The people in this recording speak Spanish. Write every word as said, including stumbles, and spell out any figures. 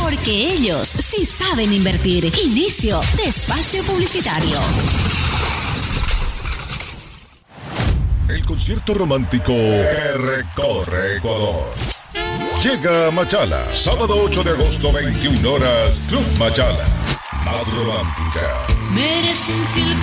porque ellos sí saben invertir. Inicio de espacio publicitario. El concierto romántico que recorre Ecuador. Llega a Machala, sábado ocho de agosto, veintiuna horas, Club Machala. Más romántica. Meresin fil